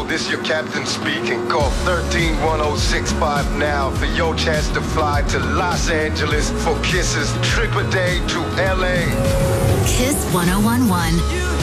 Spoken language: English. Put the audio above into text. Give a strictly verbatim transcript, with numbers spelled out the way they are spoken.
this your captain speaking. Call thirteen one oh six five now for your chance to fly to Los Angeles for Kiss's trip a day to L A. Kiss one oh one one.